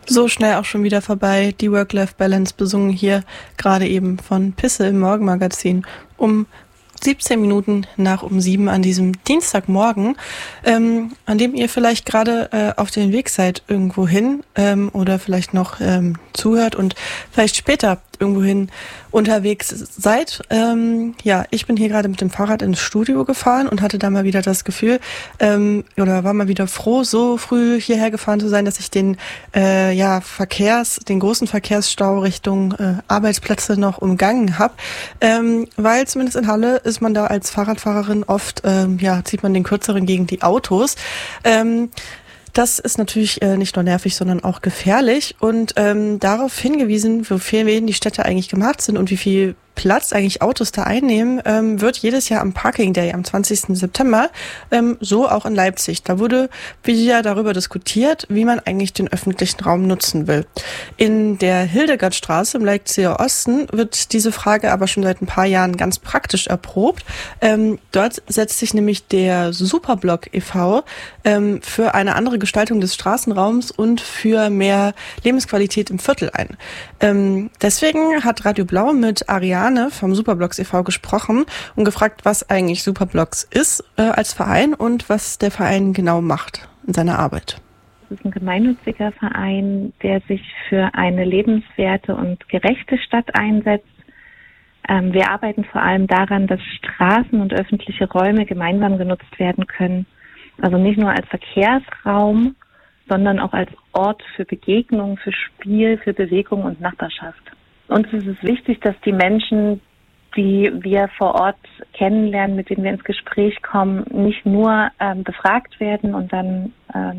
So schnell auch schon wieder vorbei. Die Work-Life-Balance besungen hier gerade eben von Pisse im Morgenmagazin um 17 Minuten nach um 7 an diesem Dienstagmorgen, an dem ihr vielleicht gerade auf den Weg seid irgendwo hin oder vielleicht noch zuhört und vielleicht später irgendwohin unterwegs seid. Ja, ich bin hier gerade mit dem Fahrrad ins Studio gefahren und hatte da mal wieder das Gefühl, oder war mal wieder froh, so früh hierher gefahren zu sein, dass ich den den großen Verkehrsstau Richtung Arbeitsplätze noch umgangen habe, weil zumindest in Halle ist man da als Fahrradfahrerin oft, zieht man den kürzeren gegen die Autos. Das ist natürlich nicht nur nervig, sondern auch gefährlich und darauf hingewiesen, wofür die Städte eigentlich gemacht sind und wie viel Platz eigentlich Autos da einnehmen, wird jedes Jahr am Parking Day am 20. September, so auch in Leipzig. Da wurde wieder darüber diskutiert, wie man eigentlich den öffentlichen Raum nutzen will. In der Hildegardstraße im Leipziger Osten wird diese Frage aber schon seit ein paar Jahren ganz praktisch erprobt. Dort setzt sich nämlich der Superblock e.V. Für eine andere Gestaltung des Straßenraums und für mehr Lebensqualität im Viertel ein. Deswegen hat Radio Blau mit Ariane vom Superblocks e.V. gesprochen und gefragt, was eigentlich Superblocks ist als Verein und was der Verein genau macht in seiner Arbeit. Es ist ein gemeinnütziger Verein, der sich für eine lebenswerte und gerechte Stadt einsetzt. Wir arbeiten vor allem daran, dass Straßen und öffentliche Räume gemeinsam genutzt werden können. Also nicht nur als Verkehrsraum, sondern auch als Ort für Begegnung, für Spiel, für Bewegung und Nachbarschaft. Uns ist es wichtig, dass die Menschen, die wir vor Ort kennenlernen, mit denen wir ins Gespräch kommen, nicht nur befragt werden und dann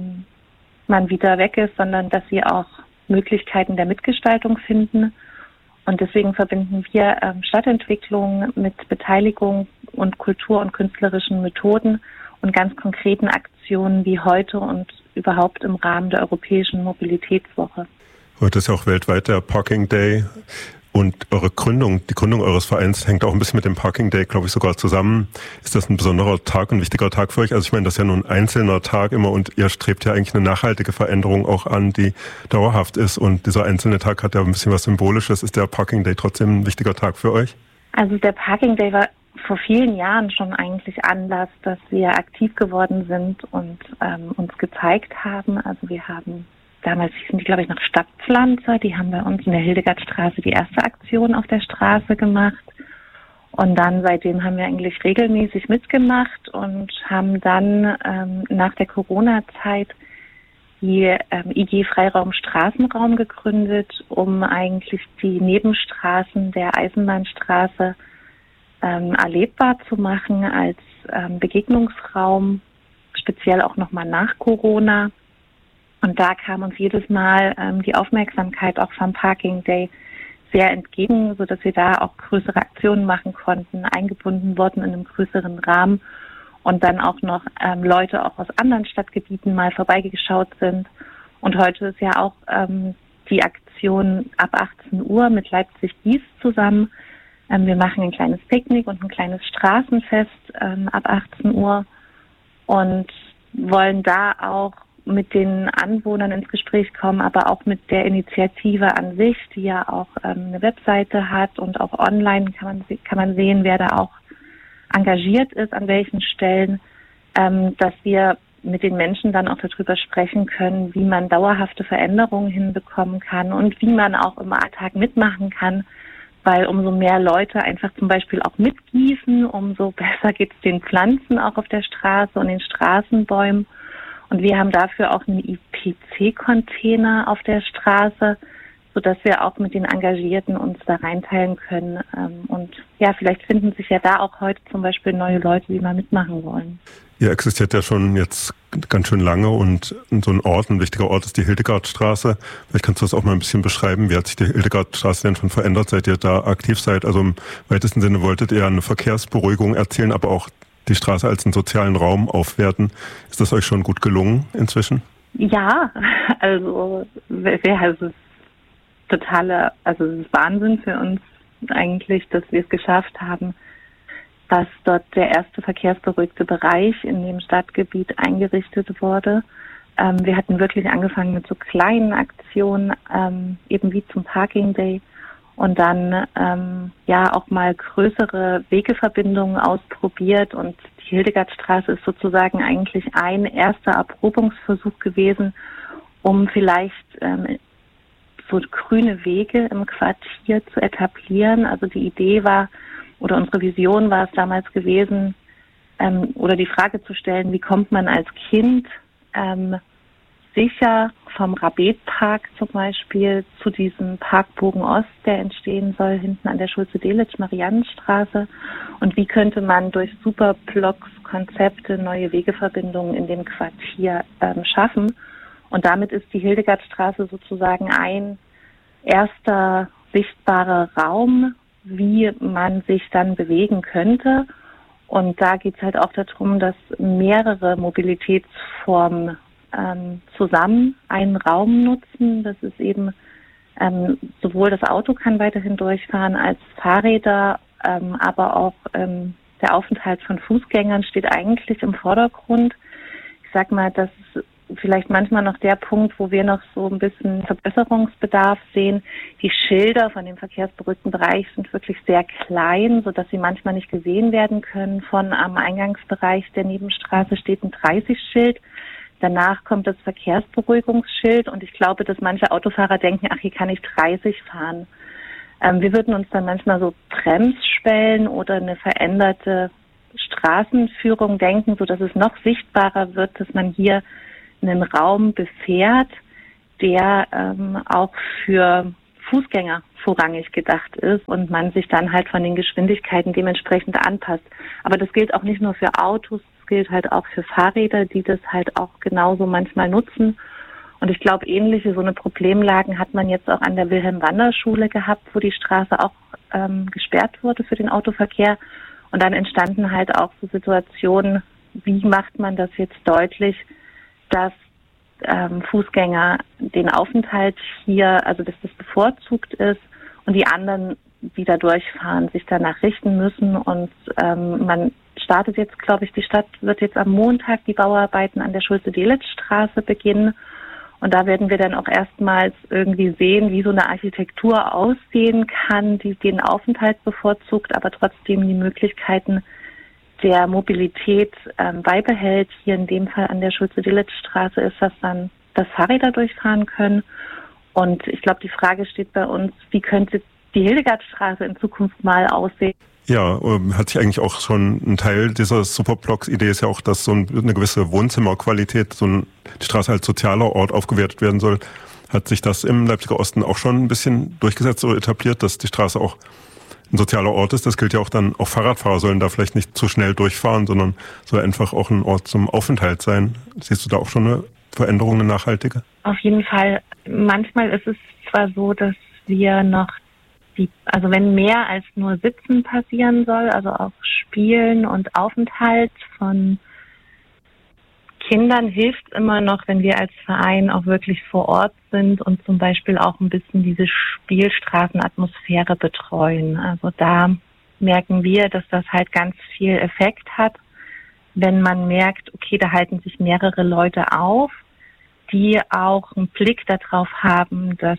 man wieder weg ist, sondern dass sie auch Möglichkeiten der Mitgestaltung finden. Und deswegen verbinden wir Stadtentwicklung mit Beteiligung und Kultur- und künstlerischen Methoden und ganz konkreten Aktionen wie heute und überhaupt im Rahmen der Europäischen Mobilitätswoche. Heute ist ja auch weltweit der Parking Day und die Gründung eures Vereins hängt auch ein bisschen mit dem Parking Day, glaube ich, sogar zusammen. Ist das ein besonderer Tag, ein wichtiger Tag für euch? Also ich meine, das ist ja nur ein einzelner Tag immer und ihr strebt ja eigentlich eine nachhaltige Veränderung auch an, die dauerhaft ist und dieser einzelne Tag hat ja ein bisschen was Symbolisches. Ist der Parking Day trotzdem ein wichtiger Tag für euch? Also der Parking Day war vor vielen Jahren schon eigentlich Anlass, dass wir aktiv geworden sind und uns gezeigt haben. Also wir haben damals hießen die, glaube ich, noch Stadtpflanzer. Die haben bei uns in der Hildegardstraße die erste Aktion auf der Straße gemacht. Und dann seitdem haben wir eigentlich regelmäßig mitgemacht und haben dann nach der Corona-Zeit die IG Freiraum Straßenraum gegründet, um eigentlich die Nebenstraßen der Eisenbahnstraße erlebbar zu machen als Begegnungsraum, speziell auch nochmal nach Corona. Und da kam uns jedes Mal die Aufmerksamkeit auch vom Parking Day sehr entgegen, so dass wir da auch größere Aktionen machen konnten, eingebunden wurden in einem größeren Rahmen und dann auch noch Leute auch aus anderen Stadtgebieten mal vorbeigeschaut sind. Und heute ist ja auch die Aktion ab 18 Uhr mit Leipzig-Gies zusammen. Wir machen ein kleines Picknick und ein kleines Straßenfest ab 18 Uhr und wollen da auch mit den Anwohnern ins Gespräch kommen, aber auch mit der Initiative an sich, die ja auch eine Webseite hat und auch online kann man sehen, wer da auch engagiert ist, an welchen Stellen, dass wir mit den Menschen dann auch darüber sprechen können, wie man dauerhafte Veränderungen hinbekommen kann und wie man auch im Alltag mitmachen kann, weil umso mehr Leute einfach zum Beispiel auch mitgießen, umso besser geht es den Pflanzen auch auf der Straße und den Straßenbäumen. Und wir haben dafür auch einen IPC-Container auf der Straße, sodass wir auch mit den Engagierten uns da reinteilen können. Und ja, vielleicht finden sich ja da auch heute zum Beispiel neue Leute, die mal mitmachen wollen. Ihr existiert ja schon jetzt ganz schön lange und so ein wichtiger Ort ist die Hildegardstraße. Vielleicht kannst du das auch mal ein bisschen beschreiben. Wie hat sich die Hildegardstraße denn schon verändert, seit ihr da aktiv seid? Also im weitesten Sinne wolltet ihr eine Verkehrsberuhigung erzielen, aber auch die Straße als einen sozialen Raum aufwerten. Ist das euch schon gut gelungen inzwischen? Ja, also es ist Wahnsinn für uns eigentlich, dass wir es geschafft haben, dass dort der erste verkehrsberuhigte Bereich in dem Stadtgebiet eingerichtet wurde. Wir hatten wirklich angefangen mit so kleinen Aktionen, eben wie zum Parking Day und dann auch mal größere Wegeverbindungen ausprobiert und die Hildegardstraße ist sozusagen eigentlich ein erster Erprobungsversuch gewesen, um vielleicht so grüne Wege im Quartier zu etablieren. Also die Idee war, oder unsere Vision war es damals gewesen, oder die Frage zu stellen, wie kommt man als Kind sicher vom Rabetpark zum Beispiel zu diesem Parkbogen Ost, der entstehen soll, hinten an der Schulze-Delitzsch-Mariannenstraße. Und wie könnte man durch Superblocks-Konzepte neue Wegeverbindungen in dem Quartier schaffen? Und damit ist die Hildegardstraße sozusagen ein erster sichtbarer Raum, wie man sich dann bewegen könnte. Und da geht es halt auch darum, dass mehrere Mobilitätsformen zusammen einen Raum nutzen. Das ist eben sowohl das Auto kann weiterhin durchfahren als Fahrräder, aber auch der Aufenthalt von Fußgängern steht eigentlich im Vordergrund. Ich sag mal, das ist vielleicht manchmal noch der Punkt, wo wir noch so ein bisschen Verbesserungsbedarf sehen. Die Schilder von dem verkehrsberuhigten Bereich sind wirklich sehr klein, sodass sie manchmal nicht gesehen werden können. Von am Eingangsbereich der Nebenstraße steht ein 30-Schild. Danach kommt das Verkehrsberuhigungsschild und ich glaube, dass manche Autofahrer denken, ach, hier kann ich 30 fahren. Wir würden uns dann manchmal so Bremsschwellen oder eine veränderte Straßenführung denken, sodass es noch sichtbarer wird, dass man hier einen Raum befährt, der auch für Fußgänger vorrangig gedacht ist und man sich dann halt von den Geschwindigkeiten dementsprechend anpasst. Aber das gilt auch nicht nur für Autos, das gilt halt auch für Fahrräder, die das halt auch genauso manchmal nutzen. Und ich glaube, ähnliche so eine Problemlagen hat man jetzt auch an der Wilhelm-Wander-Schule gehabt, wo die Straße auch gesperrt wurde für den Autoverkehr. Und dann entstanden halt auch so Situationen, wie macht man das jetzt deutlich, dass Fußgänger den Aufenthalt hier, also dass das bevorzugt ist und die anderen, die da durchfahren, sich danach richten müssen. Und man startet jetzt, glaube ich, die Stadt wird jetzt am Montag die Bauarbeiten an der Schulze-Delitzsch-Straße beginnen. Und da werden wir dann auch erstmals irgendwie sehen, wie so eine Architektur aussehen kann, die den Aufenthalt bevorzugt, aber trotzdem die Möglichkeiten der Mobilität beibehält. Hier in dem Fall an der Schulze-Delitzsch-Straße ist das dann, dass Fahrräder durchfahren können. Und ich glaube, die Frage steht bei uns, wie könnte die Hildegardstraße in Zukunft mal aussehen? Ja, hat sich eigentlich auch schon ein Teil dieser Superblocks-Idee ist ja auch, dass so eine gewisse Wohnzimmerqualität, die Straße als sozialer Ort aufgewertet werden soll. Hat sich das im Leipziger Osten auch schon ein bisschen durchgesetzt oder etabliert, dass die Straße auch ein sozialer Ort ist? Das gilt ja auch dann, auch Fahrradfahrer sollen da vielleicht nicht zu schnell durchfahren, sondern soll einfach auch ein Ort zum Aufenthalt sein. Siehst du da auch schon eine Veränderung, eine nachhaltige? Auf jeden Fall. Manchmal ist es zwar so, dass wir noch also wenn mehr als nur Sitzen passieren soll, also auch Spielen und Aufenthalt von Kindern hilft immer noch, wenn wir als Verein auch wirklich vor Ort sind und zum Beispiel auch ein bisschen diese Spielstraßenatmosphäre betreuen. Also da merken wir, dass das halt ganz viel Effekt hat, wenn man merkt, okay, da halten sich mehrere Leute auf, die auch einen Blick darauf haben, dass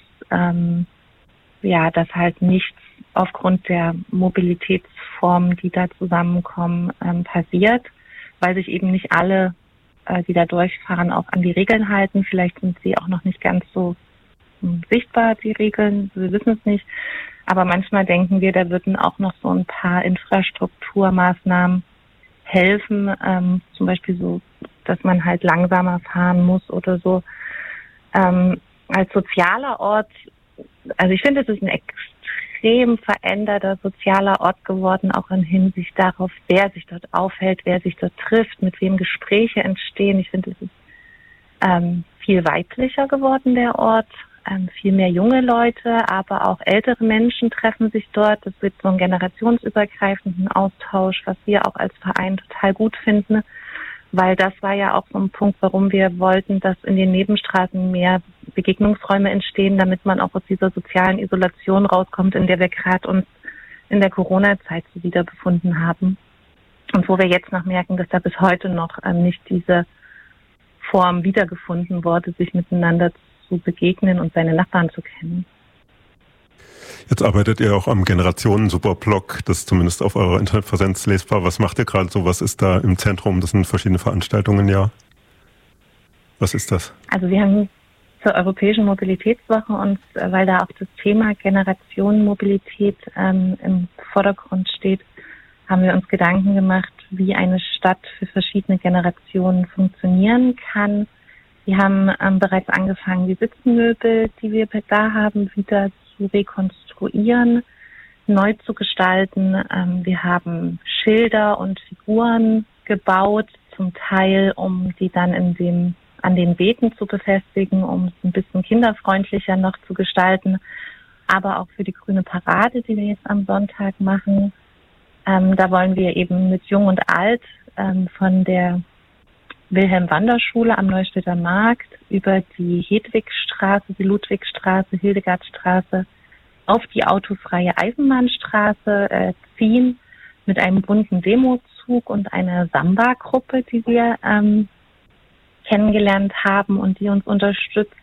dass halt nichts aufgrund der Mobilitätsformen, die da zusammenkommen, passiert, weil sich eben nicht alle, die da durchfahren, auch an die Regeln halten. Vielleicht sind sie auch noch nicht ganz so sichtbar, die Regeln, wir wissen es nicht. Aber manchmal denken wir, da würden auch noch so ein paar Infrastrukturmaßnahmen helfen, zum Beispiel so, dass man halt langsamer fahren muss oder so. Als sozialer Ort, also ich finde, es ist ein extrem veränderter sozialer Ort geworden, auch in Hinsicht darauf, wer sich dort aufhält, wer sich dort trifft, mit wem Gespräche entstehen. Ich finde, es ist viel weiblicher geworden, der Ort, viel mehr junge Leute, aber auch ältere Menschen treffen sich dort. Es wird so einen generationsübergreifenden Austausch, was wir auch als Verein total gut finden, weil das war ja auch so ein Punkt, warum wir wollten, dass in den Nebenstraßen mehr Begegnungsräume entstehen, damit man auch aus dieser sozialen Isolation rauskommt, in der wir gerade uns in der Corona-Zeit so wieder befunden haben. Und wo wir jetzt noch merken, dass da bis heute noch nicht diese Form wiedergefunden wurde, sich miteinander zu begegnen und seine Nachbarn zu kennen. Jetzt arbeitet ihr auch am Generationen-Superblog, das ist zumindest auf eurer Internetpräsenz lesbar. Was macht ihr gerade so? Was ist da im Zentrum? Das sind verschiedene Veranstaltungen, ja. Was ist das? Also wir haben zur Europäischen Mobilitätswoche uns, weil da auch das Thema Generationenmobilität im Vordergrund steht, haben wir uns Gedanken gemacht, wie eine Stadt für verschiedene Generationen funktionieren kann. Wir haben bereits angefangen, die Sitzmöbel, die wir da haben, wieder zu rekonstruieren, neu zu gestalten. Wir haben Schilder und Figuren gebaut, zum Teil, um die dann an den Beeten zu befestigen, um es ein bisschen kinderfreundlicher noch zu gestalten, aber auch für die Grüne Parade, die wir jetzt am Sonntag machen. Da wollen wir eben mit Jung und Alt von der Wilhelm-Wander-Schule am Neustädter Markt über die Hedwigstraße, die Ludwigstraße, Hildegardstraße auf die autofreie Eisenbahnstraße ziehen mit einem bunten Demozug und einer Samba-Gruppe, die wir kennengelernt haben und die uns unterstützt.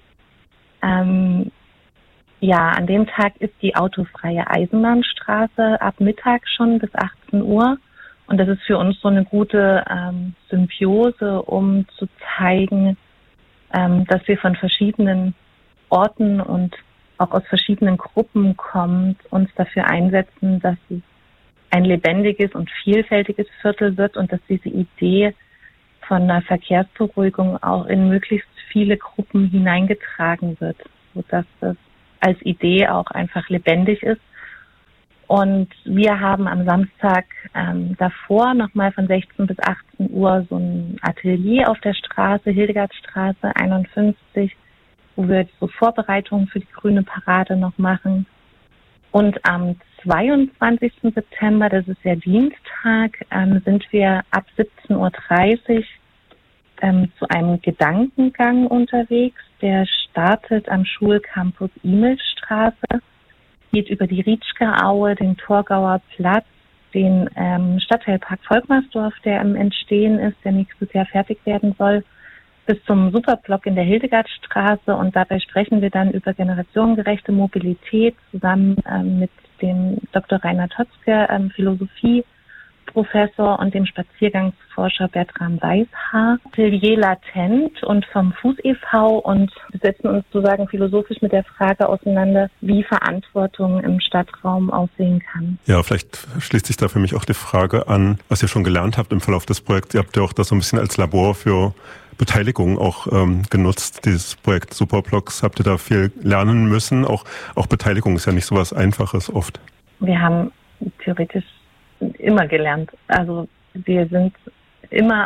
An dem Tag ist die autofreie Eisenbahnstraße ab Mittag schon bis 18 Uhr. Und das ist für uns so eine gute Symbiose, um zu zeigen, dass wir von verschiedenen Orten und auch aus verschiedenen Gruppen kommen, uns dafür einsetzen, dass es ein lebendiges und vielfältiges Viertel wird und dass diese Idee von einer Verkehrsberuhigung auch in möglichst viele Gruppen hineingetragen wird, sodass das als Idee auch einfach lebendig ist. Und wir haben am Samstag davor nochmal von 16 bis 18 Uhr so ein Atelier auf der Straße, Hildegardstraße 51, wo wir so Vorbereitungen für die Grüne Parade noch machen. Und am 22. September, das ist der Dienstag, sind wir ab 17.30 Uhr zu einem Gedankengang unterwegs. Der startet am Schulcampus Imelsstraße, geht über die Rietschke-Aue, den Torgauer Platz, den Stadtteilpark Volkmarsdorf, der im Entstehen ist, der nächstes Jahr fertig werden soll, bis zum Superblock in der Hildegardstraße. Und dabei sprechen wir dann über generationengerechte Mobilität zusammen mit dem Dr. Rainer Totzke, Philosophieprofessor, und dem Spaziergangsforscher Bertram Weishaar. Atelier Latent und vom Fuß e.V. und wir setzen uns sozusagen philosophisch mit der Frage auseinander, wie Verantwortung im Stadtraum aussehen kann. Ja, vielleicht schließt sich da für mich auch die Frage an, was ihr schon gelernt habt im Verlauf des Projekts. Ihr habt ja auch das so ein bisschen als Labor für Beteiligung auch genutzt. Dieses Projekt Superblocks, habt ihr da viel lernen müssen? Auch Beteiligung ist ja nicht so was Einfaches oft. Wir haben theoretisch immer gelernt. Also wir sind immer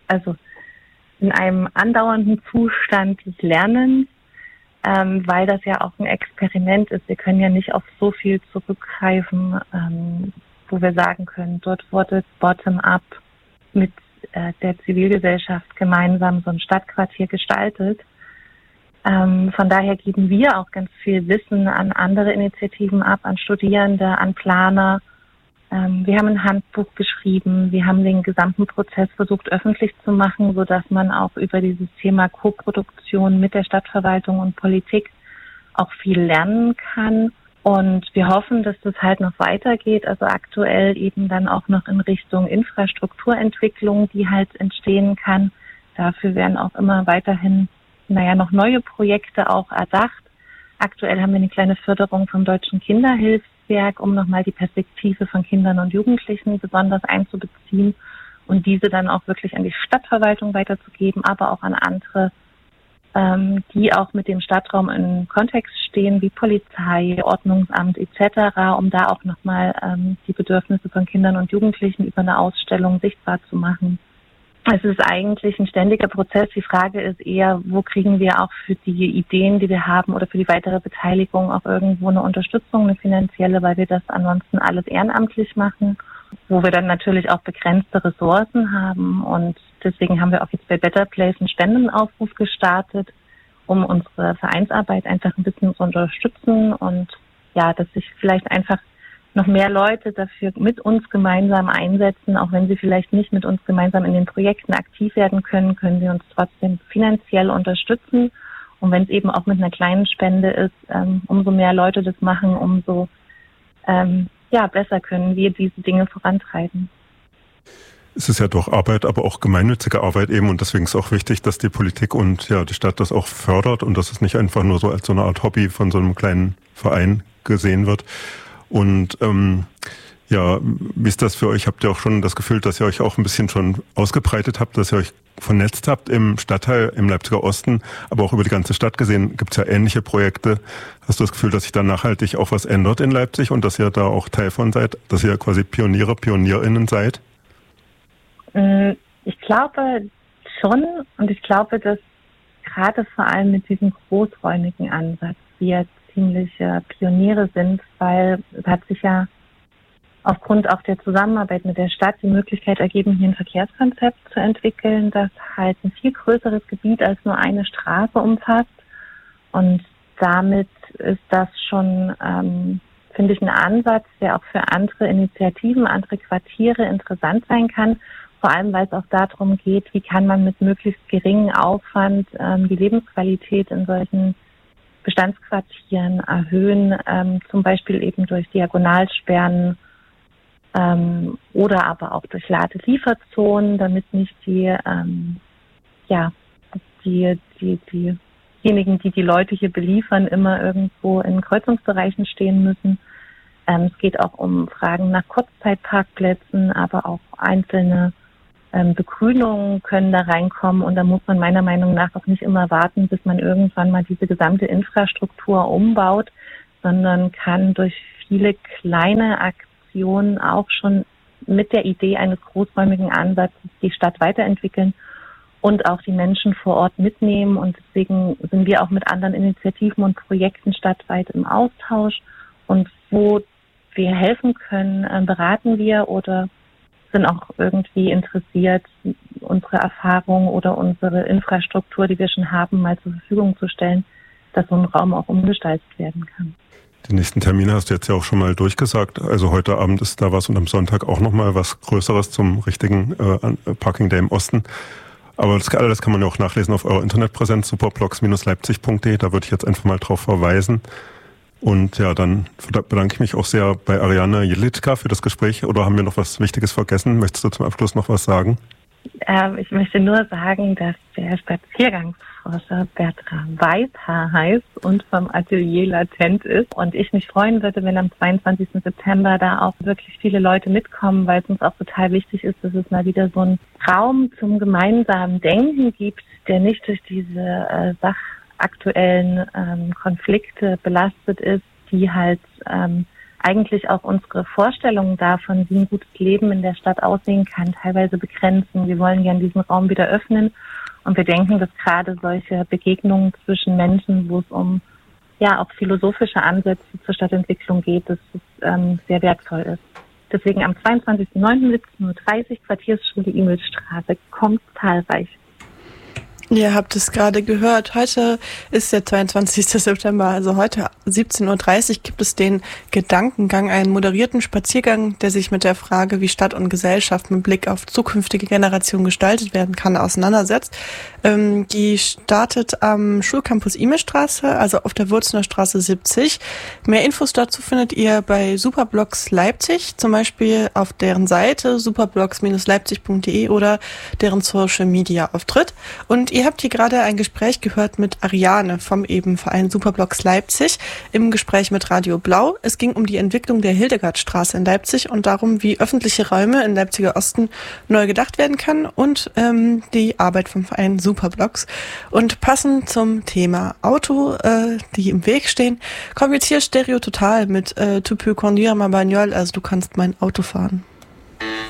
in einem andauernden Zustand des Lernens, weil das ja auch ein Experiment ist. Wir können ja nicht auf so viel zurückgreifen, wo wir sagen können, dort wurde bottom-up mit der Zivilgesellschaft gemeinsam so ein Stadtquartier gestaltet. Von daher geben wir auch ganz viel Wissen an andere Initiativen ab, an Studierende, an Planer. Wir haben ein Handbuch geschrieben. Wir haben den gesamten Prozess versucht öffentlich zu machen, sodass man auch über dieses Thema Koproduktion mit der Stadtverwaltung und Politik auch viel lernen kann. Und wir hoffen, dass das halt noch weitergeht, also aktuell eben dann auch noch in Richtung Infrastrukturentwicklung, die halt entstehen kann. Dafür werden auch immer weiterhin, noch neue Projekte auch erdacht. Aktuell haben wir eine kleine Förderung vom Deutschen Kinderhilfswerk, um nochmal die Perspektive von Kindern und Jugendlichen besonders einzubeziehen und diese dann auch wirklich an die Stadtverwaltung weiterzugeben, aber auch an andere, die auch mit dem Stadtraum in Kontext stehen, wie Polizei, Ordnungsamt etc., um da auch nochmal die Bedürfnisse von Kindern und Jugendlichen über eine Ausstellung sichtbar zu machen. Es ist eigentlich ein ständiger Prozess. Die Frage ist eher, wo kriegen wir auch für die Ideen, die wir haben oder für die weitere Beteiligung auch irgendwo eine Unterstützung, eine finanzielle, weil wir das ansonsten alles ehrenamtlich machen, wo wir dann natürlich auch begrenzte Ressourcen haben. Und deswegen haben wir auch jetzt bei Better Place einen Spendenaufruf gestartet, um unsere Vereinsarbeit einfach ein bisschen zu unterstützen und ja, dass sich vielleicht einfach noch mehr Leute dafür mit uns gemeinsam einsetzen. Auch wenn sie vielleicht nicht mit uns gemeinsam in den Projekten aktiv werden können, können sie uns trotzdem finanziell unterstützen. Und wenn es eben auch mit einer kleinen Spende ist, umso mehr Leute das machen, umso besser können wir diese Dinge vorantreiben. Es ist ja doch Arbeit, aber auch gemeinnützige Arbeit eben, und deswegen ist auch wichtig, dass die Politik und die Stadt das auch fördert und dass es nicht einfach nur so als so eine Art Hobby von so einem kleinen Verein gesehen wird. Und wie ist das für euch? Habt ihr auch schon das Gefühl, dass ihr euch auch ein bisschen schon ausgebreitet habt, dass ihr euch vernetzt habt im Stadtteil, im Leipziger Osten, aber auch über die ganze Stadt gesehen, gibt es ja ähnliche Projekte. Hast du das Gefühl, dass sich da nachhaltig auch was ändert in Leipzig und dass ihr da auch Teil von seid, dass ihr quasi PionierInnen seid? Ich glaube schon, und ich glaube, dass gerade vor allem mit diesem großräumigen Ansatz wir ziemliche Pioniere sind, weil es hat sich ja aufgrund auch der Zusammenarbeit mit der Stadt die Möglichkeit ergeben, hier ein Verkehrskonzept zu entwickeln, das halt ein viel größeres Gebiet als nur eine Straße umfasst. Und damit ist das schon, finde ich, ein Ansatz, der auch für andere Initiativen, andere Quartiere interessant sein kann. Vor allem, weil es auch darum geht, wie kann man mit möglichst geringem Aufwand die Lebensqualität in solchen Bestandsquartieren erhöhen, zum Beispiel eben durch Diagonalsperren oder aber auch durch Ladelieferzonen, damit nicht diejenigen, die die Leute hier beliefern, immer irgendwo in Kreuzungsbereichen stehen müssen. Es geht auch um Fragen nach Kurzzeitparkplätzen, aber auch einzelne Begrünungen können da reinkommen, und da muss man meiner Meinung nach auch nicht immer warten, bis man irgendwann mal diese gesamte Infrastruktur umbaut, sondern kann durch viele kleine Aktionen auch schon mit der Idee eines großräumigen Ansatzes die Stadt weiterentwickeln und auch die Menschen vor Ort mitnehmen. Und deswegen sind wir auch mit anderen Initiativen und Projekten stadtweit im Austausch, und wo wir helfen können, beraten wir oder sind auch irgendwie interessiert, unsere Erfahrung oder unsere Infrastruktur, die wir schon haben, mal zur Verfügung zu stellen, dass so ein Raum auch umgestaltet werden kann. Die nächsten Termine hast du jetzt ja auch schon mal durchgesagt. Also heute Abend ist da was und am Sonntag auch nochmal was Größeres zum richtigen Parking Day im Osten. Aber das alles kann man ja auch nachlesen auf eurer Internetpräsenz, superblocks-leipzig.de. Da würde ich jetzt einfach mal drauf verweisen. Und ja, dann bedanke ich mich auch sehr bei Ariane Jelitschka für das Gespräch. Oder haben wir noch was Wichtiges vergessen? Möchtest du zum Abschluss noch was sagen? Ich möchte nur sagen, dass der Spaziergangsforscher Bertram Weishaar heißt und vom Atelier Latent ist. Und ich mich freuen würde, wenn am 22. September da auch wirklich viele Leute mitkommen, weil es uns auch total wichtig ist, dass es mal wieder so einen Raum zum gemeinsamen Denken gibt, der nicht durch diese aktuellen Konflikte belastet ist, die halt eigentlich auch unsere Vorstellungen davon, wie ein gutes Leben in der Stadt aussehen kann, teilweise begrenzen. Wir wollen gerne diesen Raum wieder öffnen, und wir denken, dass gerade solche Begegnungen zwischen Menschen, wo es um auch philosophische Ansätze zur Stadtentwicklung geht, dass es sehr wertvoll ist. Deswegen am 22.09. 17:30 Uhr, Quartiersschule Imelsstraße, kommt zahlreich. Ihr habt es gerade gehört. Heute ist der 22. September, also heute 17:30 Uhr gibt es den Gedankengang, einen moderierten Spaziergang, der sich mit der Frage, wie Stadt und Gesellschaft mit Blick auf zukünftige Generationen gestaltet werden kann, auseinandersetzt. Die startet am Schulcampus Imelsstraße, also auf der Würzener Straße 70. Mehr Infos dazu findet ihr bei Superblocks Leipzig, zum Beispiel auf deren Seite superblocks-leipzig.de oder deren Social Media Auftritt. Und ihr habt hier gerade ein Gespräch gehört mit Ariane vom eben Verein Superblocks Leipzig im Gespräch mit Radio Blau. Es ging um die Entwicklung der Hildegardstraße in Leipzig und darum, wie öffentliche Räume in Leipziger Osten neu gedacht werden kann, und die Arbeit vom Verein Superblocks. Und passend zum Thema Auto, die im Weg stehen, kommt jetzt hier Stereo Total mit Tu peux conduire ma bagnole, also du kannst mein Auto fahren.